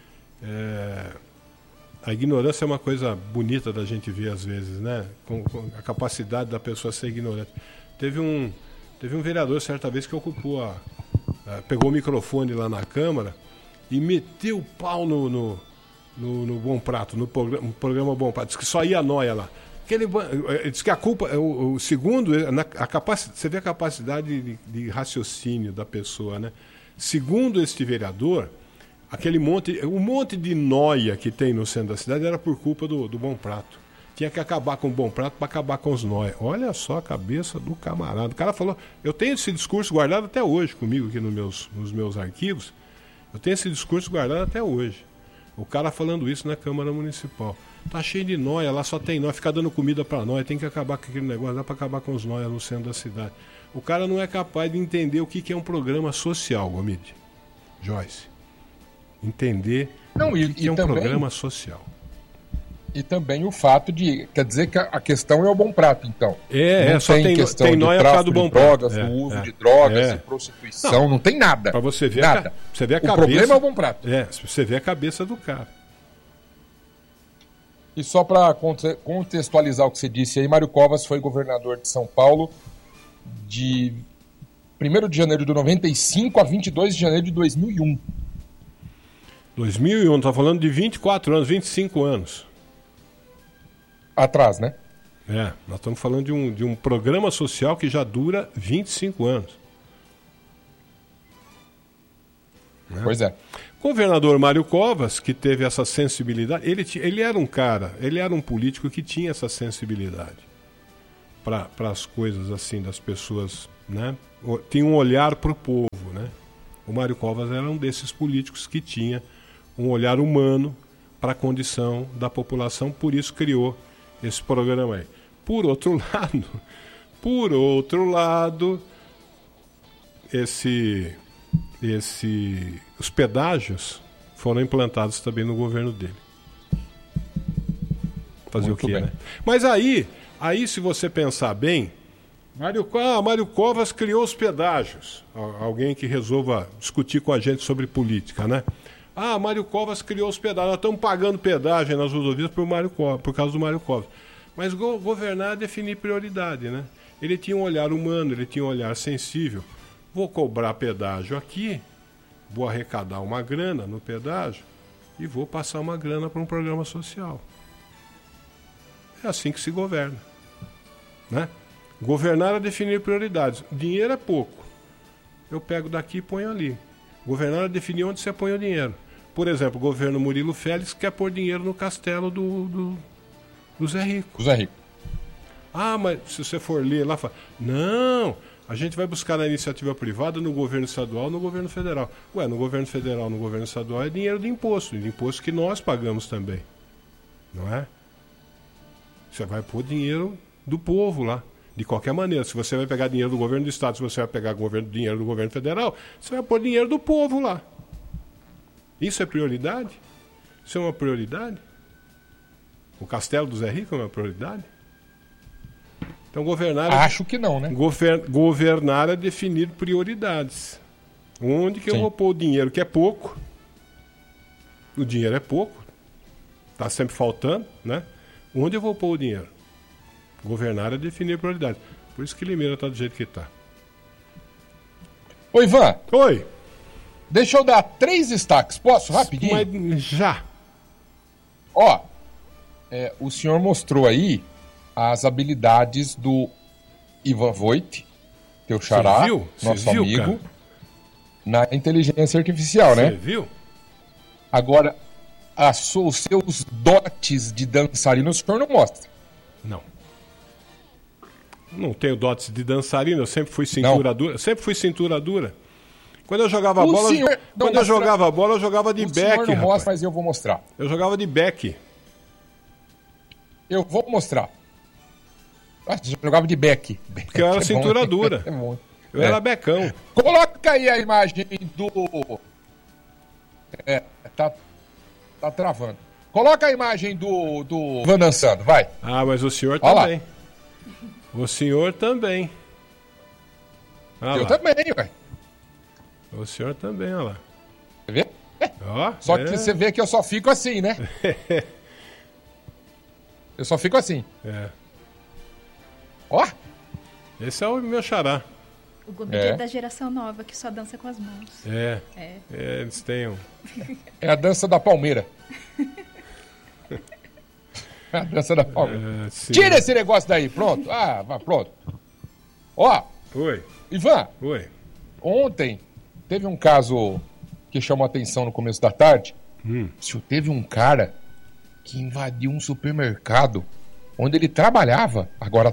a ignorância é uma coisa bonita da gente ver às vezes, né? Com a capacidade da pessoa ser ignorante. Teve um vereador, certa vez, que ocupou pegou o microfone lá na Câmara e meteu o pau no Bom Prato, no programa Bom Prato. Diz que só ia nóia lá. Diz que a culpa, segundo, você vê a capacidade de raciocínio da pessoa, né? Segundo este vereador, um monte de nóia que tem no centro da cidade era por culpa do Bom Prato. Tinha que acabar com o Bom Prato para acabar com os nóia. Olha só a cabeça do camarada. O cara falou, eu tenho esse discurso guardado até hoje comigo aqui nos meus arquivos. Eu tenho esse discurso guardado até hoje. O cara falando isso na Câmara Municipal. Tá cheio de nóia, lá só tem nóia, fica dando comida para nóia, tem que acabar com aquele negócio, dá para acabar com os nóia no centro da cidade. O cara não é capaz de entender o que é um programa social, Gomide. Joyce. Entender o que é um programa social. E também o fato de... Quer dizer que a questão é o Bom Prato, então. Só tem questão tem nóia de tráfico de drogas, do uso de drogas, de prostituição, não tem nada. Para você ver nada. Você vê a cabeça... O problema é o Bom Prato. Você vê a cabeça do cara. E só para contextualizar o que você disse aí, Mário Covas foi governador de São Paulo de 1º de janeiro de 95 a 22 de janeiro de 2001. 2001, tá falando de 24 anos, 25 anos. atrás, né? Nós estamos falando de um programa social que já dura 25 anos. Né? Pois é. Governador Mário Covas, que teve essa sensibilidade, ele era um político que tinha essa sensibilidade para as coisas assim das pessoas, né? Tinha um olhar para o povo, né? O Mário Covas era um desses políticos que tinha um olhar humano para a condição da população, por isso criou esse programa aí. Por outro lado, os pedágios foram implantados também no governo dele. Fazer muito o quê, né? Mas aí, se você pensar bem, Mário Covas criou os pedágios. Alguém que resolva discutir com a gente sobre política, né? Mário Covas criou os pedágios. Nós estamos pagando pedágio nas rodovias por causa do Mário Covas. Mas governar é definir prioridade, né? Ele tinha um olhar humano, ele tinha um olhar sensível. Vou cobrar pedágio aqui, vou arrecadar uma grana no pedágio e vou passar uma grana para um programa social. É assim que se governa, né? Governar é definir prioridades. Dinheiro é pouco. Eu pego daqui e ponho ali. Governar é definir onde você põe o dinheiro. Por exemplo, o governo Murilo Félix quer pôr dinheiro no castelo do Zé Rico. Zé Rico. Mas se você for ler lá, fala, não, a gente vai buscar na iniciativa privada, no governo estadual, no governo federal. No governo federal, no governo estadual é dinheiro de imposto que nós pagamos também. Não é? Você vai pôr dinheiro do povo lá. De qualquer maneira, se você vai pegar dinheiro do governo do estado, se você vai pegar dinheiro do governo federal, você vai pôr dinheiro do povo lá. Isso é prioridade? Isso é uma prioridade? O castelo do Zé Rico é uma prioridade? Então governar... Acho que não, né? Governar é definir prioridades. Onde que eu vou pôr o dinheiro, que é pouco? O dinheiro é pouco. Está sempre faltando, né? Onde eu vou pôr o dinheiro? Governar é definir prioridades. Por isso que Limeira está do jeito que está. Ô, Ivan. Oi. Deixa eu dar 3 destaques. Posso? Rapidinho? Mas já. O senhor mostrou aí as habilidades do Ivan Voigt, teu xará, nosso amigo, cara? Na inteligência artificial, né? Você viu? Agora, os seus dotes de dançarino o senhor não mostra. Não tenho dotes de dançarino, eu sempre fui cintura dura. Quando eu jogava bola, eu jogava de back. O senhor não mostra, mas eu vou mostrar. Eu jogava de back. Eu vou mostrar. Você jogava de back. Porque eu era cintura dura. Eu era becão. Coloca aí a imagem do... Tá travando. Coloca a imagem do Ivan dançando, vai. Mas o senhor também. O senhor também. Eu também, ué. O senhor também, olha lá. Você vê? Só que você vê que eu só fico assim, né? Eu só fico assim. Esse é o meu xará. O Gobi é da geração nova, que só dança com as mãos. Eles têm É a dança da palmeira. A dança da palmeira. Tira esse negócio daí, pronto. Pronto. Oi. Ivan. Oi. Ontem teve um caso que chamou a atenção no começo da tarde. Teve um cara que invadiu um supermercado onde ele trabalhava,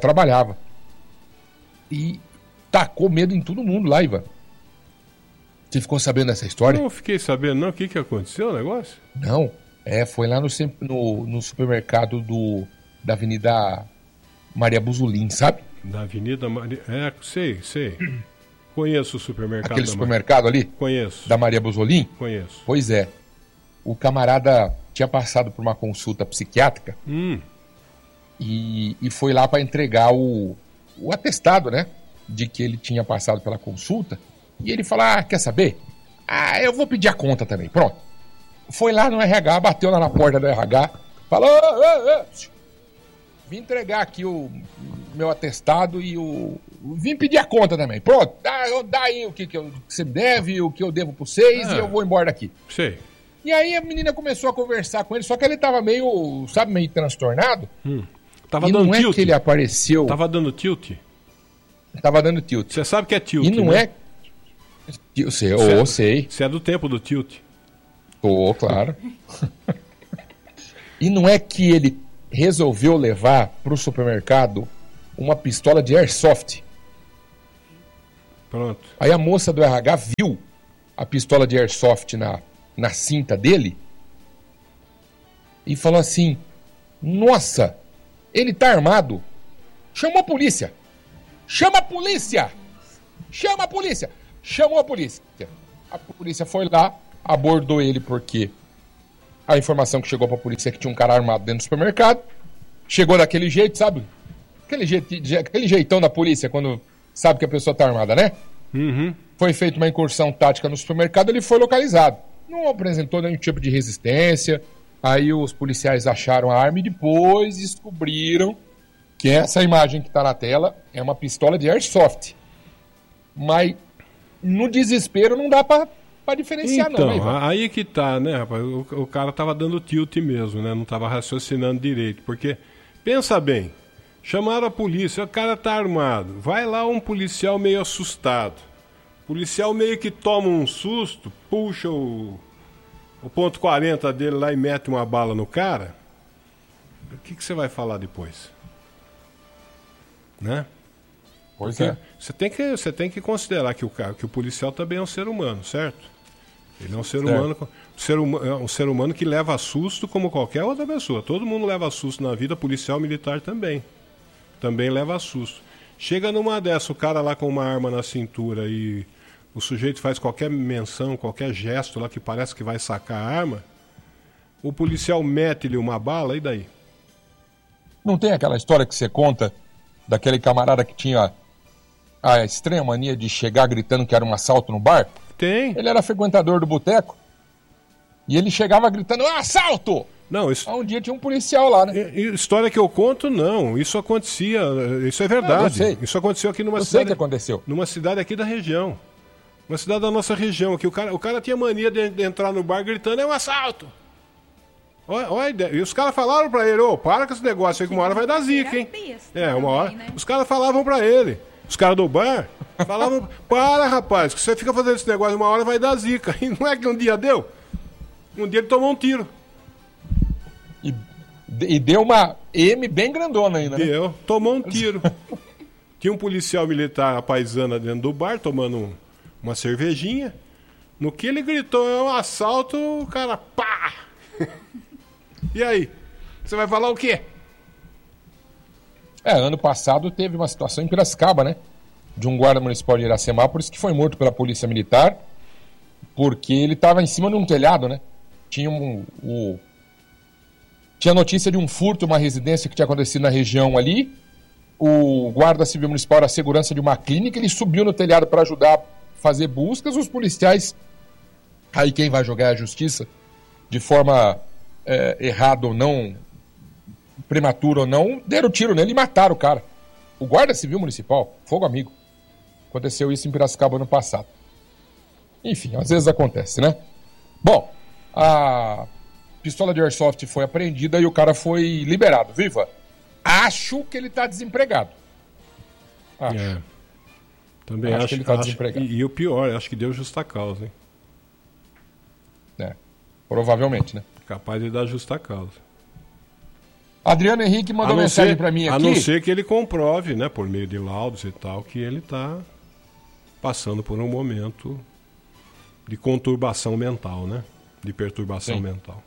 e tacou medo em todo mundo lá, Ivan. Você ficou sabendo dessa história? Não fiquei sabendo, não. O que aconteceu o negócio? Não. Foi lá no supermercado da Avenida Maria Buzolin, sabe? Da Avenida Maria... sei. Conheço o supermercado. Aquele supermercado ali? Conheço. Da Maria Buzolin? Conheço. Pois é. O camarada tinha passado por uma consulta psiquiátrica e foi lá para entregar o atestado, né? De que ele tinha passado pela consulta. E ele falou, quer saber? Eu vou pedir a conta também, pronto. Foi lá no RH, bateu lá na porta do RH, falou, vim entregar aqui o meu atestado e vim pedir a conta também. Pronto, dá aí o que você me deve, o que eu devo pra vocês e eu vou embora daqui. Sei. E aí a menina começou a conversar com ele, só que ele tava meio transtornado. Tava e dando não tilt. É que ele apareceu... Tava dando tilt? Tava dando tilt. Você sabe que é tilt, e não né? é... Eu sei. Você é do tempo do tilt. Claro. E não é que ele resolveu levar pro supermercado uma pistola de airsoft. Pronto. Aí a moça do RH viu a pistola de airsoft na cinta dele e falou assim: nossa, ele tá armado. Chamou a polícia. Chama a polícia! Chama a polícia! Chamou a polícia. A polícia foi lá, abordou ele porque a informação que chegou pra polícia é que tinha um cara armado dentro do supermercado. Chegou daquele jeito, sabe? Aquele jeitão da polícia quando sabe que a pessoa tá armada, né? Uhum. Foi feita uma incursão tática no supermercado, ele foi localizado. Não apresentou nenhum tipo de resistência. Aí os policiais acharam a arma e depois descobriram que essa imagem que tá na tela é uma pistola de airsoft. Mas no desespero não dá pra diferenciar, então, não. Então, aí que tá, né, rapaz? O cara tava dando tilt mesmo, né? Não tava raciocinando direito. Porque, pensa bem, chamaram a polícia, o cara tá armado. Vai lá um policial meio assustado. O policial meio que toma um susto, puxa o ponto 40 dele lá e mete uma bala no cara. O que você vai falar depois? Né? Pois porque é. Você tem que considerar que o policial também é um ser humano, certo? Ele é um ser humano, um ser humano que leva susto como qualquer outra pessoa. Todo mundo leva susto na vida, policial militar também. Também leva susto. Chega numa dessa, o cara lá com uma arma na cintura e o sujeito faz qualquer menção, qualquer gesto lá que parece que vai sacar a arma, o policial mete-lhe uma bala, e daí? Não tem aquela história que você conta daquele camarada que tinha a estranha mania de chegar gritando que era um assalto no bar? Tem. Ele era frequentador do boteco e ele chegava gritando: assalto! Não, isso... Um dia tinha um policial lá, né? História que eu conto, não. Isso acontecia, isso é verdade. Eu sei. Isso aconteceu aqui numa cidade. Eu sei que aconteceu. Numa cidade aqui da região. Uma cidade da nossa região aqui. O cara tinha mania de entrar no bar gritando: é um assalto! Olha, e os caras falaram pra ele: para com esse negócio aí que uma hora vai dar zica, hein? Uma hora. Né? Os caras falavam pra ele. Os caras do bar falavam: para, rapaz, que você fica fazendo esse negócio, uma hora vai dar zica. E não é que um dia deu? Um dia ele tomou um tiro. E deu uma M bem grandona ainda, né? Deu, tomou um tiro. Tinha um policial militar, a paisana, dentro do bar, tomando uma cervejinha. No que ele gritou: é um assalto, o cara, pá! E aí? Você vai falar o quê? Ano passado teve uma situação em Piracicaba, né? De um guarda municipal de Iracemápolis que foi morto pela polícia militar porque ele estava em cima de um telhado, né? Tinha tinha notícia de um furto, uma residência que tinha acontecido na região ali. O guarda civil municipal era a segurança de uma clínica, ele subiu no telhado para ajudar a fazer buscas. Os policiais, aí quem vai jogar é a justiça, de forma errada ou não, prematura ou não, deram tiro nele e mataram o cara. O guarda civil municipal, fogo amigo. Aconteceu isso em Piracicaba ano passado. Enfim, às vezes acontece, né? Bom, a pistola de airsoft foi apreendida e o cara foi liberado. Viva! Acho que ele tá desempregado. Acho. Também acho que ele tá desempregado. E o pior, acho que deu justa causa, hein? Provavelmente, né? Capaz de dar justa causa. Adriano Henrique mandou mensagem para mim aqui. A não ser que ele comprove, né, por meio de laudos e tal, que ele tá passando por um momento de conturbação mental, né? De perturbação mental.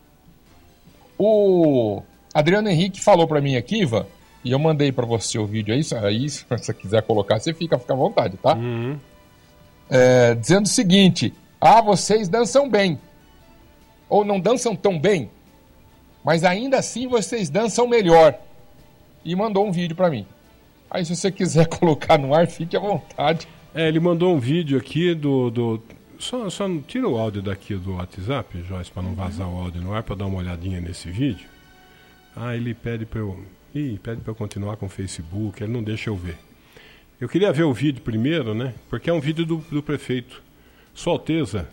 O Adriano Henrique falou para mim aqui, Ivan, e eu mandei para você o vídeo aí, se você quiser colocar, você fica à vontade, tá? Uhum. Dizendo o seguinte: vocês dançam bem. Ou não dançam tão bem, mas ainda assim vocês dançam melhor. E mandou um vídeo para mim. Aí se você quiser colocar no ar, fique à vontade. Ele mandou um vídeo aqui Só tira o áudio daqui do WhatsApp, Joyce, para não vazar o áudio no ar, para dar uma olhadinha nesse vídeo. Ele pede para eu continuar com o Facebook, ele não deixa eu ver. Eu queria ver o vídeo primeiro, né? Porque é um vídeo do prefeito. Sua Alteza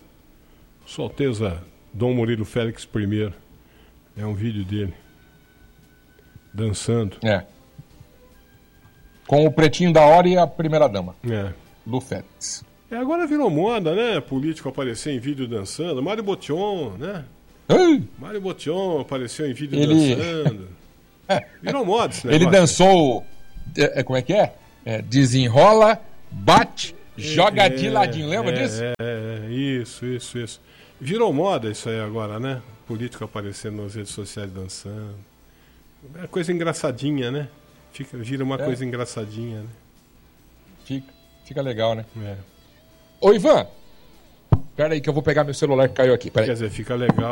Dom Murilo Félix I. É um vídeo dele. Dançando. Com o Pretinho da Hora e a primeira-dama. Do Félix. Agora virou moda, né? Político aparecer em vídeo dançando. Mário Botion, né? Mário Botion apareceu em vídeo dançando. Virou moda esse negócio. Ele dançou... como é que é? Desenrola, bate, joga de ladinho. Lembra disso? Isso. Virou moda isso aí agora, né? Político aparecendo nas redes sociais dançando. É uma coisa engraçadinha, né? Vira uma coisa engraçadinha, né? Fica legal, né? Ô, Ivan, pera aí que eu vou pegar meu celular que caiu aqui. Quer dizer, fica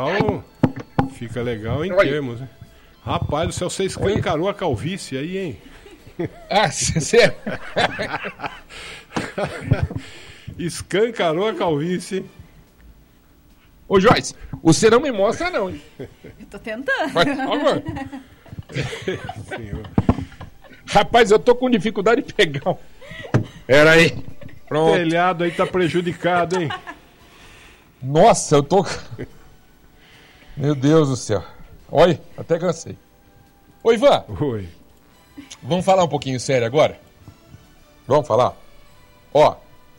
legal em termos, né? Rapaz do céu, você escancarou a calvície aí, hein? Sério? Escancarou a calvície. Ô, Joyce, você não me mostra não, hein? Eu tô tentando. Por favor. Rapaz, eu tô com dificuldade de pegar. Pera aí. Pronto. O telhado aí tá prejudicado, hein? Nossa, eu tô... Meu Deus do céu. Olha, até cansei. Ô, Ivan. Oi. Vamos falar um pouquinho sério agora? Vamos falar? Ó,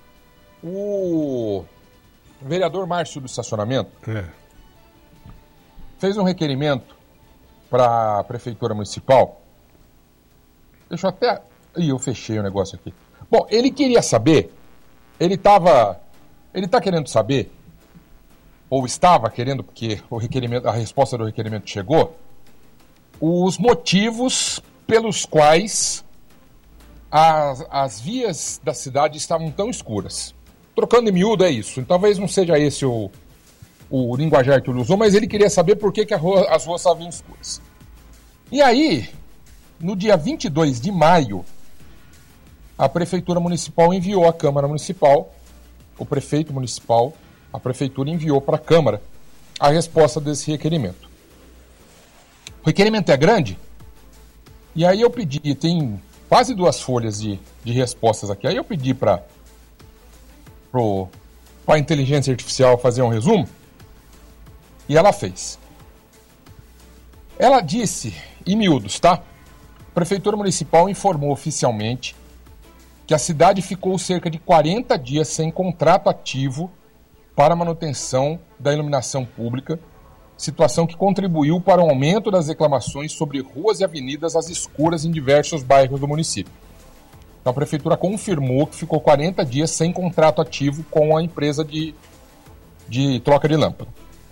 o vereador Márcio do Estacionamento fez um requerimento para a Prefeitura Municipal. Deixa eu até... eu fechei o negócio aqui. Bom, ele queria saber, ele tá querendo saber, ou estava querendo, porque a resposta do requerimento chegou, os motivos pelos quais as vias da cidade estavam tão escuras. Trocando em miúdo é isso. Talvez não seja esse o linguajar que ele usou, mas ele queria saber por que as ruas estavam escuras. E aí, no dia 22 de maio, a Prefeitura Municipal enviou à Câmara Municipal, o prefeito municipal, a Prefeitura enviou para a Câmara a resposta desse requerimento. O requerimento é grande, e aí eu pedi, tem quase 2 folhas de respostas aqui, aí eu pedi para a inteligência artificial fazer um resumo, e ela fez. Ela disse, em miúdos, tá? A Prefeitura Municipal informou oficialmente que a cidade ficou cerca de 40 dias sem contrato ativo para a manutenção da iluminação pública, situação que contribuiu para o aumento das reclamações sobre ruas e avenidas às escuras em diversos bairros do município. Então a Prefeitura confirmou que ficou 40 dias sem contrato ativo com a empresa de troca de lâmpada.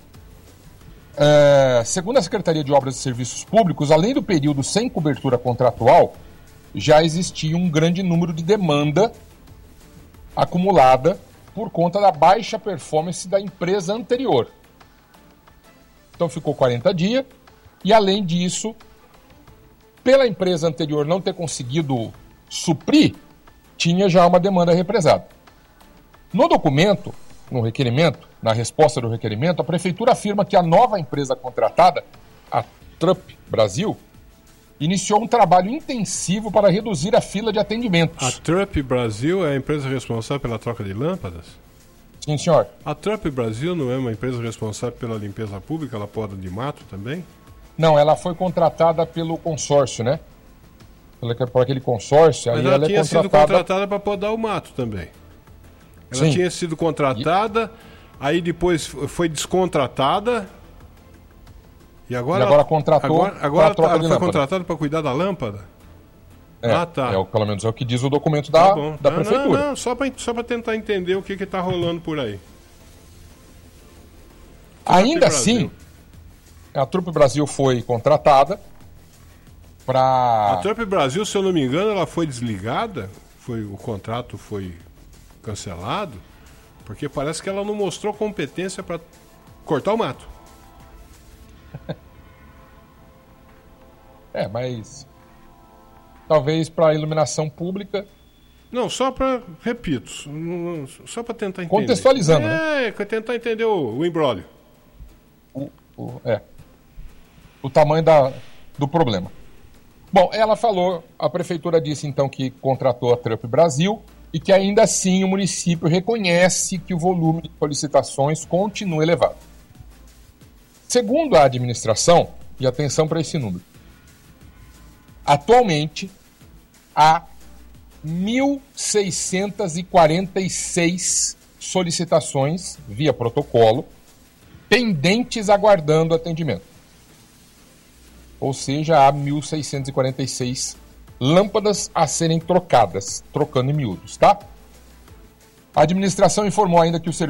Segundo a Secretaria de Obras e Serviços Públicos, além do período sem cobertura contratual, já existia um grande número de demanda acumulada por conta da baixa performance da empresa anterior. Então ficou 40 dias, e além disso, pela empresa anterior não ter conseguido suprir, tinha já uma demanda represada. No documento, no requerimento, na resposta do requerimento, a Prefeitura afirma que a nova empresa contratada, a Trupp Brasil, iniciou um trabalho intensivo para reduzir a fila de atendimentos. A Trupp Brasil é a empresa responsável pela troca de lâmpadas? Sim, senhor. A Trupp Brasil não é uma empresa responsável pela limpeza pública, ela poda de mato também? Não, ela foi contratada pelo consórcio, né? Por aquele consórcio. Mas aí ela ela tinha é sido contratada para podar o mato também. Ela Sim. tinha sido contratada, aí depois foi descontratada. E agora contratou agora para troca ela de foi lâmpada. contratada para cuidar da lâmpada? Tá. Pelo menos é o que diz o documento da Prefeitura. Não, só para tentar entender o que está rolando por aí. Ainda assim, a Trupp Brasil foi contratada para... A Trupp Brasil, se eu não me engano, ela foi desligada, o contrato foi cancelado, porque parece que ela não mostrou competência para cortar o mato. Mas talvez para a iluminação pública. Não, só para, repito, só para tentar entender. Contextualizando, né? Tentar entender o imbróglio. O tamanho do problema. Bom, ela falou, a Prefeitura disse então que contratou a Trupp Brasil e que ainda assim o município reconhece que o volume de solicitações continua elevado. Segundo a administração, e atenção para esse número, Atualmente, há 1.646 solicitações via protocolo pendentes aguardando atendimento. Ou seja, há 1.646 lâmpadas a serem trocadas, trocando em miúdos, tá? A administração informou ainda que o serviço